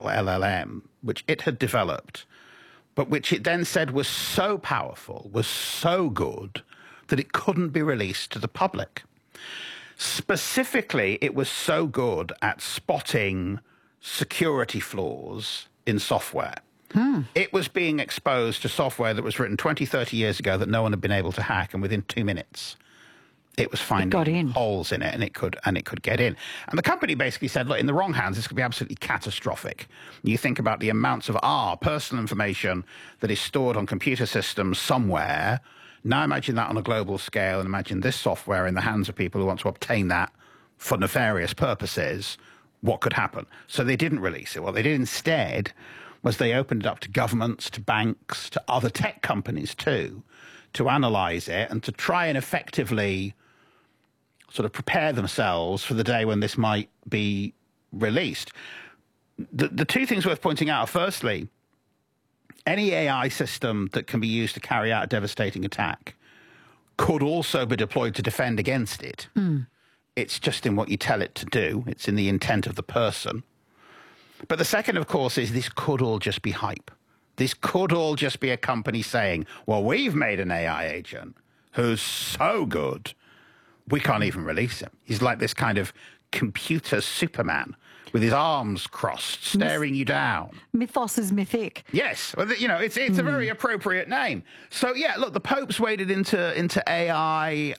LLM, which it had developed, but which it then said was so powerful, was so good, that it couldn't be released to the public. Specifically, it was so good at spotting security flaws in software. It was being exposed to software that was written 20, 30 years ago that no one had been able to hack, and within 2 minutes, it was finding holes in it, and it could get in. And the company basically said, look, in the wrong hands, this could be absolutely catastrophic. You think about the amounts of our personal information that is stored on computer systems somewhere. Now imagine that on a global scale, and imagine this software in the hands of people who want to obtain that for nefarious purposes. What could happen? So they didn't release it. What they did instead was they opened it up to governments, to banks, to other tech companies too, to analyze it and to try and effectively sort of prepare themselves for the day when this might be released. The two things worth pointing out are, firstly, any AI system that can be used to carry out a devastating attack could also be deployed to defend against it. It's just in what you tell it to do. It's in the intent of the person. But the second, of course, is this could all just be hype. This could all just be a company saying, well, we've made an AI agent who's so good, we can't even release him. He's like this kind of computer Superman with his arms crossed, staring you down. Mythos is mythic. Yes. Well, you know, it's a very appropriate name. So, yeah, look, the Pope's waded into AI,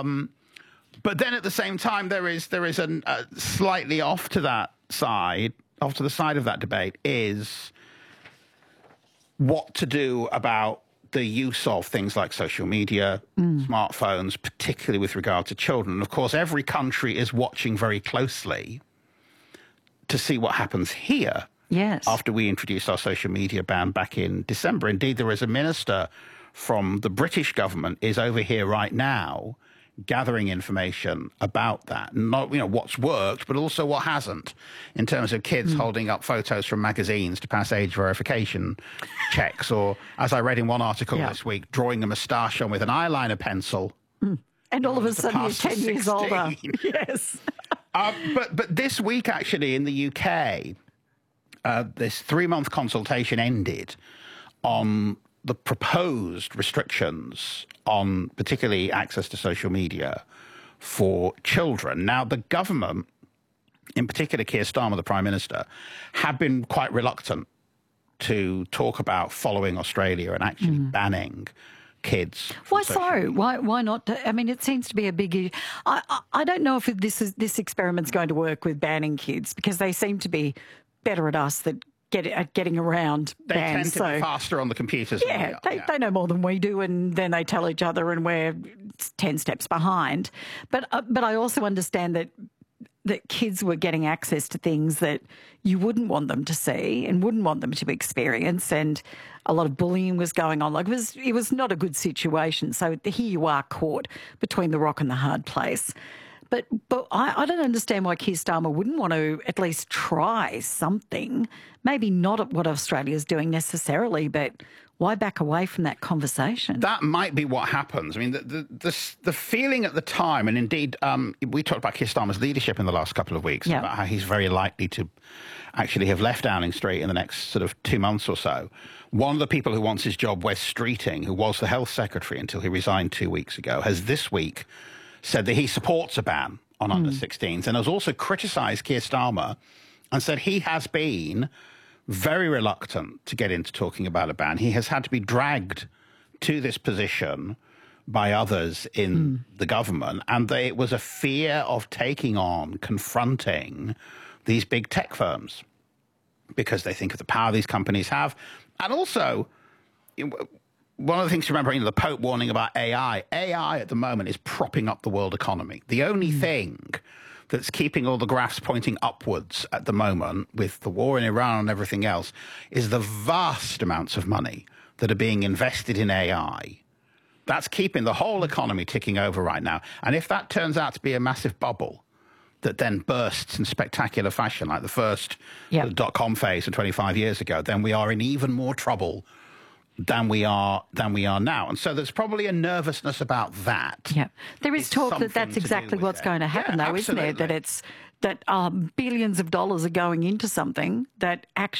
but then at the same time, there is a slightly off to the side of that debate is what to do about the use of things like social media, smartphones, particularly with regard to children. And of course, every country is watching very closely to see what happens here. Yes. After we introduced our social media ban back in December. Indeed, there is a minister from the British government is over here right now gathering information about that. Not, you know, what's worked, but also what hasn't, in terms of kids holding up photos from magazines to pass age verification checks, or, as I read in one article this week, drawing a moustache on with an eyeliner pencil. And all of a sudden you're 10 years older. Yes. But this week, actually, in the UK, this 3-month consultation ended on the proposed restrictions on particularly access to social media for children. Now, the government, in particular Keir Starmer, the Prime Minister, have been quite reluctant to talk about following Australia and actually banning kids. Why so? Why not? I mean, it seems to be a big issue. I don't know if this experiment's going to work with banning kids, because they seem to be better at us at getting around bans. They tend to be faster on the computers. Yeah, they know more than we do, and then they tell each other, and we're 10 steps behind. But I also understand that kids were getting access to things that you wouldn't want them to see and wouldn't want them to experience, and a lot of bullying was going on. Like, it was not a good situation. So here you are caught between the rock and the hard place. But I don't understand why Keir Starmer wouldn't want to at least try something. Maybe not at what Australia's doing necessarily, but why back away from that conversation? That might be what happens. I mean, the feeling at the time, and indeed we talked about Keir Starmer's leadership in the last couple of weeks, about how he's very likely to actually have left Downing Street in the next sort of 2 months or so. One of the people who wants his job, Wes Streeting, who was the health secretary until he resigned 2 weeks ago, has this week said that he supports a ban on under-16s, and has also criticised Keir Starmer and said he has been very reluctant to get into talking about a ban. He has had to be dragged to this position by others in the government, and it was a fear of taking on, confronting these big tech firms, because they think of the power these companies have. And also, one of the things to remember, the Pope warning about AI. AI at the moment is propping up the world economy. The only thing that's keeping all the graphs pointing upwards at the moment, with the war in Iran and everything else, is the vast amounts of money that are being invested in AI. That's keeping the whole economy ticking over right now. And if that turns out to be a massive bubble that then bursts in spectacular fashion, like the first dot-com phase of 25 years ago, then we are in even more trouble than we are now. And so there's probably a nervousness about that. Yeah. There is talk that that's exactly what's going to happen, though, isn't there? That billions of dollars are going into something that actually